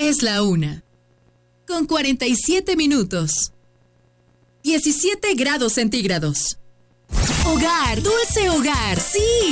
Es la 1:47. 17 grados centígrados. Hogar, dulce hogar, sí.